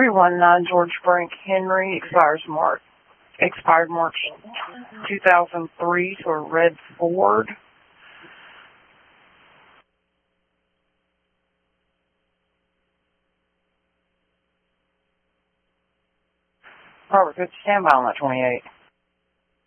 319 George Frank Henry expired March 2003 to a red Ford. Robert, good, stand by on that 28.